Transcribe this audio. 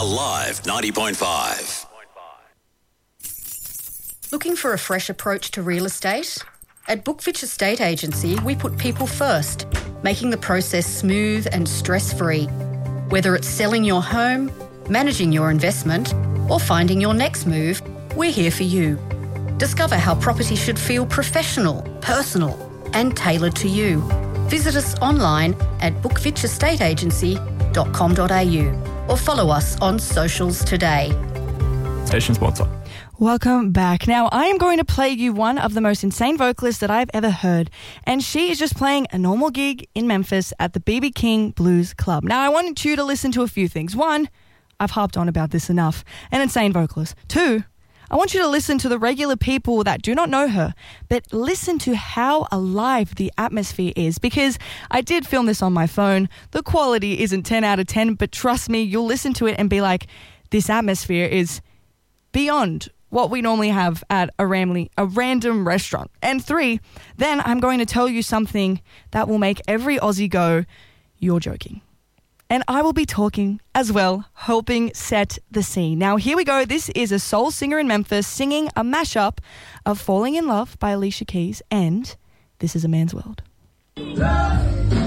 Alive 90.5. Looking for a fresh approach to real estate? At Bookfitch Estate Agency, we put people first, making the process smooth and stress-free. Whether it's selling your home, managing your investment, or finding your next move, we're here for you. Discover how property should feel professional, personal, and tailored to you. Visit us online at bookfitchestateagency.com.au or follow us on socials today. Station sponsor. Welcome back. Now, I am going to play you one of the most insane vocalists that I've ever heard, and she is just playing a normal gig in Memphis at the B.B. King Blues Club. Now, I wanted you to listen to a few things. One, I've harped on about this enough, an insane vocalist. Two, I want you to listen to the regular people that do not know her, but listen to how alive the atmosphere is, because I did film this on my phone. The quality isn't 10 out of 10, but trust me, you'll listen to it and be like, this atmosphere is beyond what we normally have at a random restaurant. And three, then I'm going to tell you something that will make every Aussie go, you're joking. And I will be talking as well, helping set the scene. Now, here we go. This is a soul singer in Memphis singing a mashup of Falling in Love by Alicia Keys and This Is a Man's World. Love.